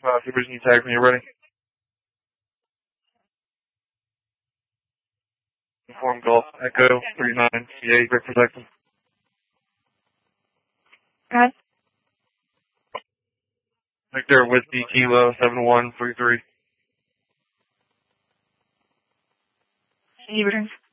Supervision, you tag when you're ready. Inform Golf Echo 39 CA, great protection. Go ahead. Victor Whiskey Kilo 7133. You return.